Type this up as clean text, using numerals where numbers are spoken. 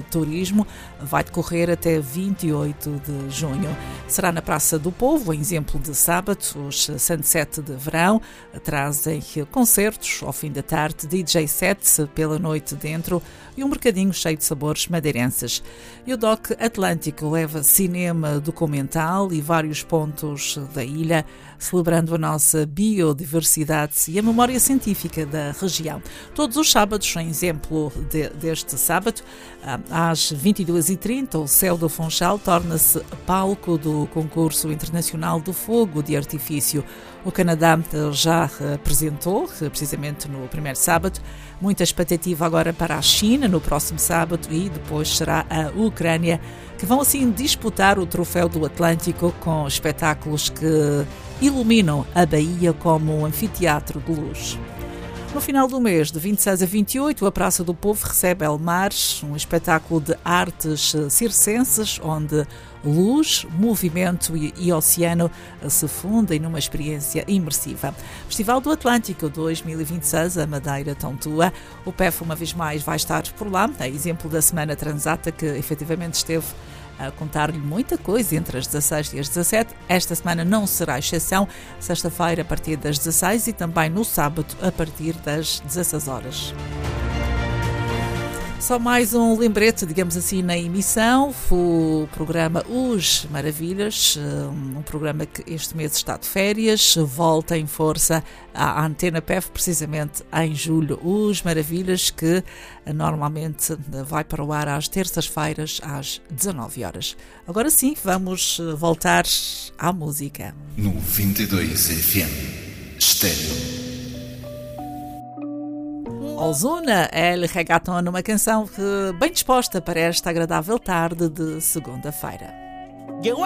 de Turismo vai decorrer até 28 de junho. Será na Praça do Povo, em exemplo de sábado, os Sunset de verão trazem concertos ao fim da tarde, DJ sets pela noite dentro e um mercadinho cheio de sabores madeirenses. E o DOC Atlântico leva cinema documental e vários pontos da ilha, celebrando a nossa biodiversidade e a memória científica da região. Todos os sábados, em exemplo deste sábado, às 22h30, o Céu do Funchal torna-se palco do concurso internacional do fogo de artifício. O Canadá já apresentou, precisamente no primeiro sábado, muita expectativa agora para a China no próximo sábado e depois será a Ucrânia, que vão assim disputar o Troféu do Atlântico com espetáculos que iluminam a Baía como um anfiteatro de luz. No final do mês, de 26 a 28, a Praça do Povo recebe Elmares, um espetáculo de artes circenses, onde luz, movimento e oceano se fundem numa experiência imersiva. Festival do Atlântico 2026, a Madeira Tão Tua. O PEF, uma vez mais, vai estar por lá, a exemplo da Semana Transata, que efetivamente esteve a contar-lhe muita coisa entre as 16 e as 17. Esta semana não será exceção, sexta-feira a partir das 16 e também no sábado a partir das 16 horas. Só mais um lembrete, digamos assim, na emissão, o programa Os Maravilhas, um programa que este mês está de férias, volta em força à Antena PEF, precisamente em julho. Os Maravilhas, que normalmente vai para o ar às terças-feiras, às 19 horas. Agora sim, vamos voltar à música. No 22 FM, estéreo. Ozuna, El Reggaeton, uma canção bem disposta para esta agradável tarde de segunda-feira.